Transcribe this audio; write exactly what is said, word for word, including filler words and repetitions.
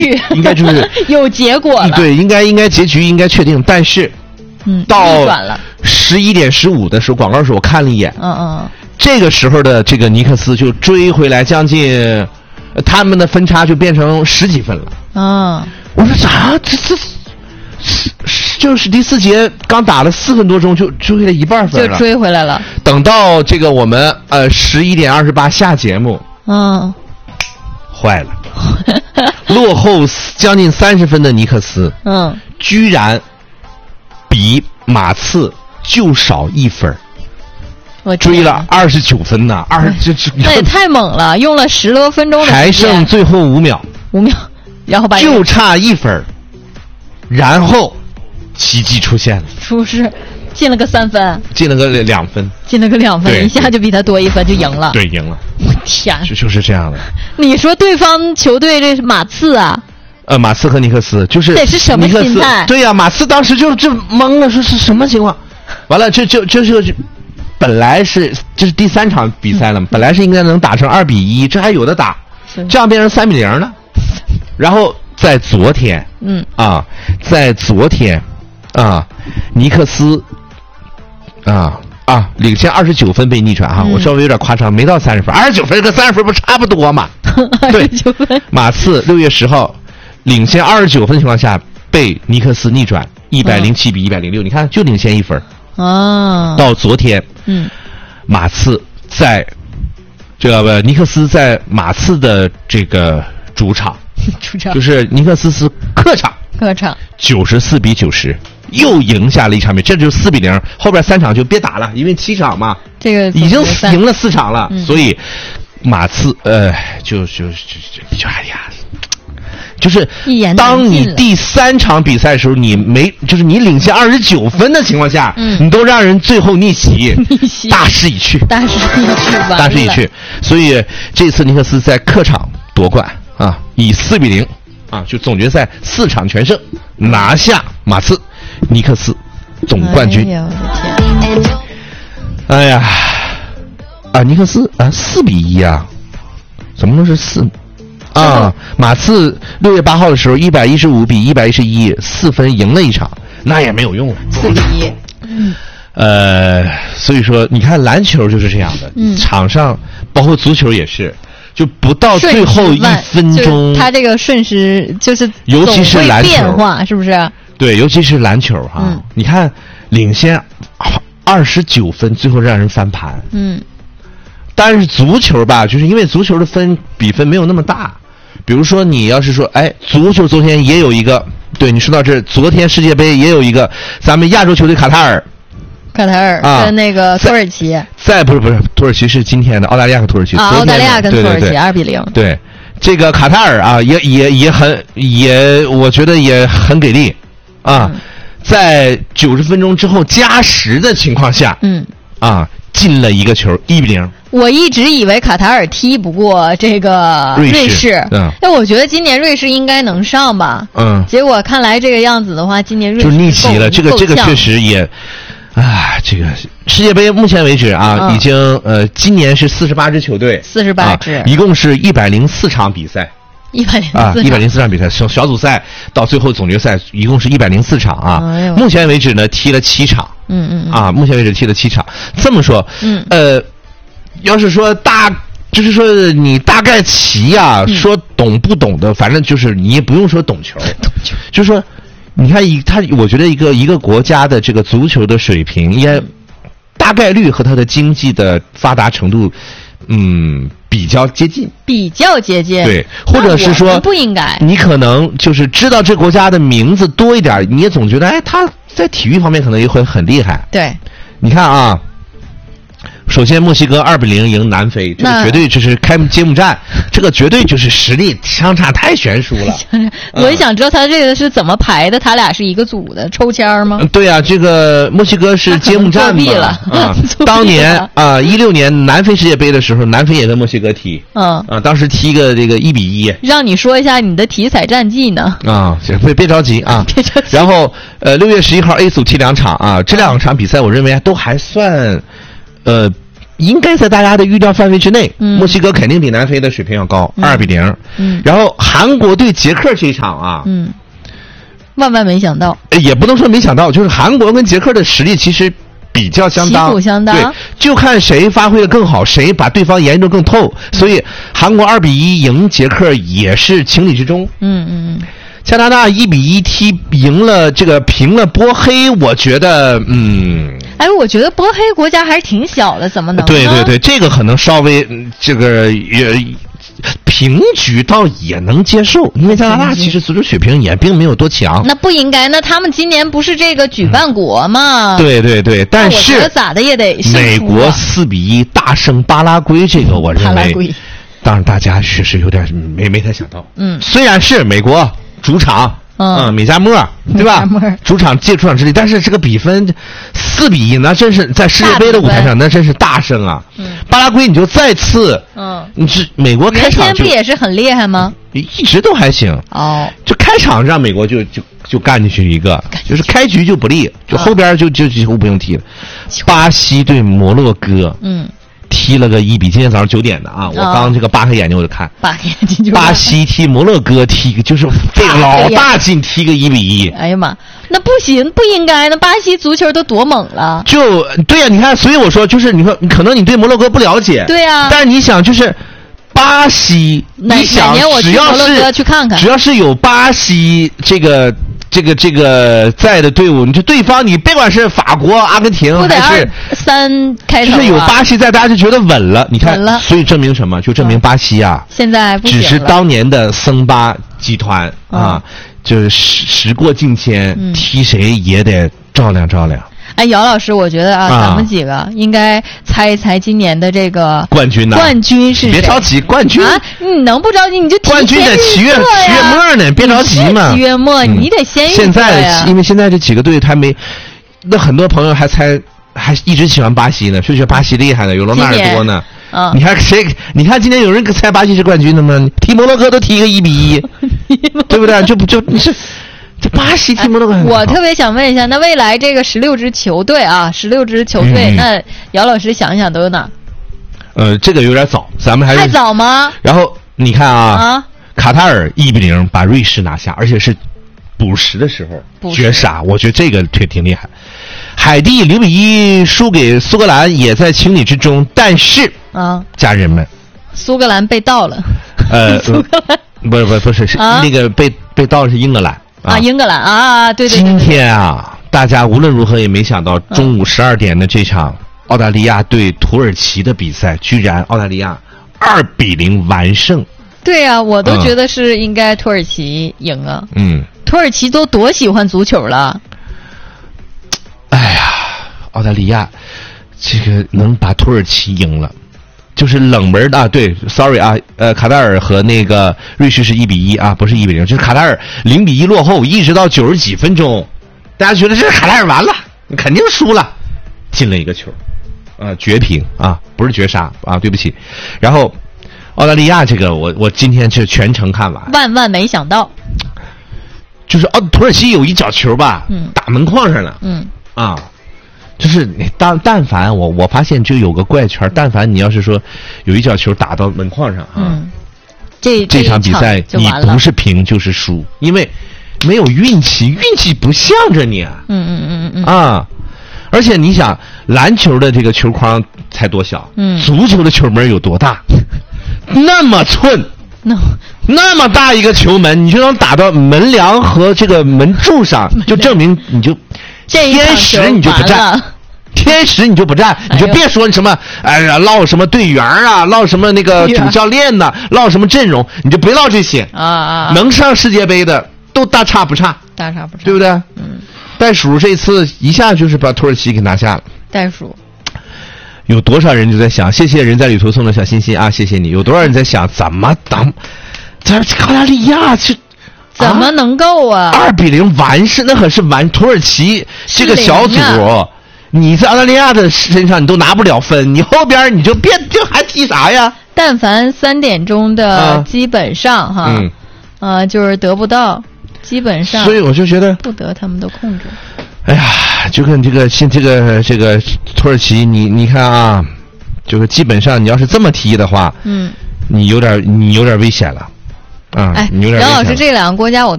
应该就是有结果了。 对，应该应该结局应该确定，但是， 嗯， 到了十一点十五的时候，广告时候我看了一眼， 嗯嗯， 这个时候的这个尼克斯就追回来将近，呃他们的分差就变成十几分了。 嗯， 我说啥？这这。就是第四节刚打了四分多钟就追回了一半分了， 就追回来了。 等到这个我们呃十一点二十八下节目， 嗯， 坏了，落后将近三十分的尼克斯， 嗯， 居然比马刺就少一分， 我追了二十九分呢，二这这那也太猛了，用了十多分钟的时间， 还剩最后五秒， 五秒，然后把就差一分。然后，奇迹出现了， 出是进了个三分， 进了个两分， 进了个两分，一下就比他多一分，就赢了。 对，赢了。 我天， 就就是这样的。 你说对方球队这是马刺啊？ 呃，马刺和尼克斯就是这是什么心态？ 对呀、啊，马刺当时就就懵了，说是什么情况？完了，这就这就本来是这是第三场比赛了，嗯、本来是应该能打成二比一，这还有的打，这样变成三比零了。然后。在昨天， 嗯啊，在昨天，啊，尼克斯，啊啊，领先二十九分被逆转哈、嗯，我稍微有点夸张，没到三十分，二十九分跟三十分不差不多嘛？对，马刺六月十号领先二十九分情况下被尼克斯逆转，一百零七比一百零六，你看就领先一分。 哦， 到昨天， 嗯， 马刺在这个尼克斯在马刺的这个主场。 主场就是尼克斯是客场， 客场九十四比九十，又赢下了一场比赛，这就是四比零。后边三场就别打了，因为七场嘛， 这个已经赢了四场了， 嗯、 所以马刺呃，就就就就哎呀，就是当你第三场比赛的时候，你没就是你领先二十九分的情况下， 嗯、 你都让人最后逆袭， 逆袭大势已去， 大势已去， 大势已去。所以这次尼克斯在客场夺冠。啊，以四比零，啊，就总决赛四场全胜，拿下马刺，尼克斯总冠军。 哎呀， 哎呀，啊，尼克斯啊，四比一啊，怎么能是四？啊，马刺六月八号的时候，一百一十五比一百一十一，四分赢了一场，那也没有用了。 四比一。嗯。 呃，所以说，你看篮球就是这样的， 嗯、 场上包括足球也是。就不到最后一分钟， 他这个瞬时就是， 尤其是篮球变化，是不是？ 对，尤其是篮球哈、啊嗯， 你看领先二十九分，最后让人翻盘。 嗯， 但是足球吧，就是因为足球的分比分没有那么大。比如说，你要是说，哎，足球昨天也有一个，对你说到这，昨天世界杯也有一个，咱们亚洲球队卡塔尔。 卡塔尔跟那个土耳其， 啊、再不是不是土耳其是今天的澳大利亚和土耳其啊，澳大利亚跟土耳其二比零。 对，这个卡塔尔啊，也也也很也，我觉得也很给力啊， 嗯、 在九十分钟之后加时的情况下， 嗯， 啊，进了一个球，一比零。 我一直以为卡塔尔踢不过这个瑞士， 瑞士嗯， 但我觉得今年瑞士应该能上吧， 嗯， 结果看来这个样子的话，今年瑞士就逆袭了，这个这个确实也。啊，这个世界杯目前为止啊， 嗯、 已经呃，今年是四十八支球队， 四十八支、 啊，一共是一百零四场比赛， 一百零四啊，一百零四场比赛，小小组赛到最后总决赛，一共是一百零四场啊。 哎、 目前为止呢，踢了七场， 嗯嗯嗯， 啊，目前为止踢了七场。这么说， 嗯， 呃，要是说大，就是说你大概齐啊， 嗯、 说懂不懂的，反正就是你也不用说懂球， 懂球， 就是说。你看，一他，我觉得一个一个国家的这个足球的水平，应该大概率和它的经济的发达程度，嗯，比较接近， 比较接近。 对，或者是说不应该， 你可能就是知道这国家的名字多一点，你也总觉得，哎，他在体育方面可能也会很厉害。 对， 你看啊。首先，墨西哥二比零赢南非，这个绝对就是开揭幕战，这个绝对就是实力相差太悬殊了。 我也想知道他这个是怎么排的，他俩是一个组的，抽签吗？ 对呀、啊，这个墨西哥是揭幕战嘛， 了啊，当年啊，一六年南非世界杯的时候，南非也跟墨西哥踢， 嗯， 啊，当时踢个这个一比一。 让你说一下你的体彩战绩呢？ 啊，别别着急啊， 别着急。 然后呃，六月十一号 A 组踢两场啊，这两场比赛我认为都还算，呃。 应该在大家的预料范围之内。 嗯， 墨西哥肯定比南非的水平要高，二、嗯、比零。 嗯， 然后韩国对捷克这一场啊， 嗯，万万没想到， 也不能说没想到，就是韩国跟捷克的实力其实比较相当， 旗鼓相当。 对，就看谁发挥的更好，谁把对方研究更透。嗯、所以韩国二比一赢捷克也是情理之中。 嗯嗯嗯。 加拿大一比一踢赢了这个平了波黑，我觉得嗯， 哎，我觉得波黑国家还是挺小的，怎么能？ 对对对，这个可能稍微这个也平局倒也能接受，因为加拿大其实足球水平也并没有多强。 那不应该，那他们今年不是这个举办国吗？ 嗯、对对对，但是我觉得咋的也得美国四比一大胜巴拉圭，这个我认为，当然大家确实有点没没太想到。 嗯， 虽然是美国主场，嗯，美加墨，对吧？主场借主场之力，但是这个比分四比一，那真是在世界杯的舞台上，那真是大胜啊！ 嗯， 巴拉圭你就再次， 嗯， 你是美国开场原先不也是很厉害吗？ 一直都还行哦， 就开场让美国就就就干进去一个，就是开局就不利，就后边就就几乎不用踢了。巴西对摩洛哥， 嗯。 踢了个一比，今天早上九点的啊！我刚这个扒开眼睛我就看， 扒开眼睛就巴西踢摩洛哥踢，就是费老大劲踢个一比一。 哎呀妈，那不行，不应该，那巴西足球都多猛了。 就对呀、啊，你看，所以我说，就是你说，可能你对摩洛哥不了解， 对呀、啊， 但是你想，就是巴西，你想只要是去看看， 只要是有巴西这个。这个这个在的队伍，你就对方，你别管是法国、阿根廷还是三开头、啊， 就是有巴西在，大家就觉得稳了。你看，所以证明什么？就证明巴西啊， 现在不只是当年的森巴集团啊， 嗯、 就是时时过境迁，嗯、踢谁也得照亮照亮。 哎，姚老师，我觉得啊，啊咱们几个应该猜一猜今年的这个冠军呢？ 冠军是谁？ 别着急，冠军啊，你能不着急？你就冠军在七月七月末呢，别着急嘛。 七月末、嗯、你得先预测呀。 现在因为现在这几个队还没，那很多朋友还猜，还一直喜欢巴西呢，就觉得巴西厉害呢，有罗纳尔多呢。 嗯， 你看谁？你看今天有人猜巴西是冠军的吗？踢摩洛哥都踢个一比一，对不对？就不就你是。这巴西踢摩洛哥、哎， 我特别想问一下，那未来这个十六支球队啊，十六支球队，嗯、那姚老师想一想都有哪？ 呃，这个有点早，咱们还是太早吗？ 然后你看啊， 啊卡塔尔一比零把瑞士拿下，而且是补时的时候绝杀，我觉得这个挺挺厉害。海地零比一输给苏格兰，也在情理之中，但是啊， 家人们， 苏格兰被盗了。 呃， 苏格兰不是不是不是是、啊、那个被被盗的是英格兰。 啊，英格兰啊，对对对。 今天啊，大家无论如何也没想到，中午十二点的这场澳大利亚对土耳其的比赛，居然澳大利亚二比零完胜。 对呀、啊，我都觉得是应该土耳其赢啊。 嗯， 土耳其都多喜欢足球了。 哎呀，澳大利亚这个能把土耳其赢了。就是冷门的啊，对 ，sorry 啊，呃，卡塔尔和那个瑞士是一比一啊，不是一比零，就是卡塔尔零比一落后，一直到九十几分钟，大家觉得这卡塔尔完了，肯定输了，进了一个球，啊、呃，绝平啊，不是绝杀啊，对不起。然后澳大利亚这个，我我今天是全程看完， 万万没想到， 就是哦，土耳其有一脚球吧， 嗯， 打门框上了， 嗯， 啊。就是你但但凡我我发现就有个怪圈，但凡你要是说有一脚球打到门框上啊， 嗯，这这场比赛你不是平就是输，因为没有运气，运气不向着你啊， 嗯嗯嗯嗯啊，而且你想篮球的这个球框才多小， 嗯， 足球的球门有多大，那么寸， no. 那么大一个球门，你就能打到门梁和这个门柱上，就证明你就。天使你就不站，天使你就不站，你就别说你什么哎呀唠什么队员啊，唠什么那个主教练呐、啊，唠什么阵容，你就别唠这些啊啊！ 能上世界杯的都大差不差， 大差不差， 对不对？ 嗯。 袋鼠这次一下就是把土耳其给拿下了。 袋鼠有多少人就在想，谢谢人在旅途送的小心心啊，谢谢你。有多少人在想，怎么等在澳大利亚去？ 怎么能够啊？ 二比零完胜，那可是完土耳其这个小组，你在澳大利亚的身上你都拿不了分，你后边你就变就还踢啥呀？ 但凡三点钟的，啊、基本上哈， 嗯， 呃，就是得不到，基本上， 所以我就觉得不得他们的控制。 哎呀，就跟这个现这个这个土耳其，你你看啊， 就是基本上你要是这么踢的话， 嗯， 你有点你有点危险了，啊， 哎， 你有点危险了。 杨老师，这两个国家我都。